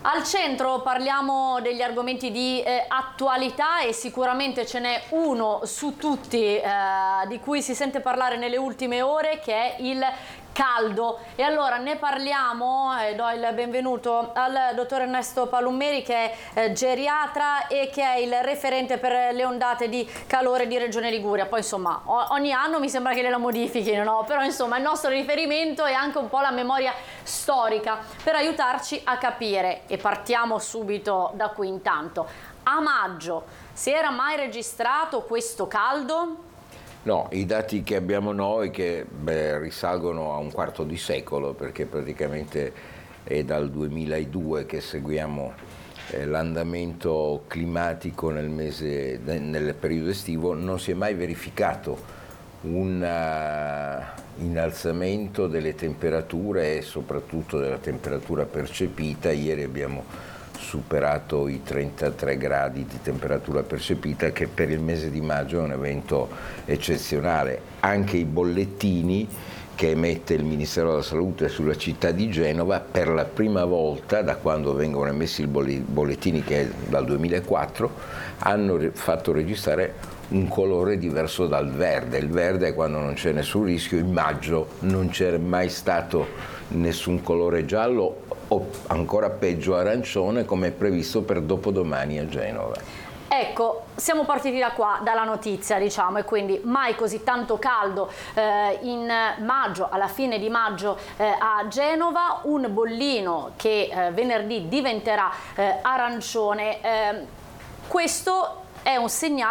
Al centro parliamo degli argomenti di attualità e sicuramente ce n'è uno su tutti di cui si sente parlare nelle ultime ore, che è il caldo. E allora ne parliamo e do il benvenuto al dottor Ernesto Palummeri, che è geriatra e che è il referente per le ondate di calore di Regione Liguria. Poi insomma ogni anno mi sembra che le la modifichino, no? Però insomma il nostro riferimento è anche un po' la memoria storica per aiutarci a capire, e partiamo subito da qui intanto. A maggio si era mai registrato questo caldo? No, i dati che abbiamo noi che risalgono a un quarto di secolo, perché praticamente è dal 2002 che seguiamo l'andamento climatico nel periodo estivo. Non si è mai verificato un innalzamento delle temperature e soprattutto della temperatura percepita. Ieri abbiamo superato i 33 gradi di temperatura percepita, che per il mese di maggio è un evento eccezionale. Anche i bollettini che emette il Ministero della Salute sulla città di Genova, per la prima volta da quando vengono emessi i bollettini, che è dal 2004, hanno fatto registrare un colore diverso dal verde. Il verde è quando non c'è nessun rischio. In maggio non c'era mai stato nessun colore giallo, o ancora peggio arancione, come è previsto per dopodomani a Genova. Ecco, siamo partiti da qua, dalla notizia, diciamo, e quindi mai così tanto caldo in maggio, alla fine di maggio a Genova, un bollino che venerdì diventerà arancione. Questo è un segnale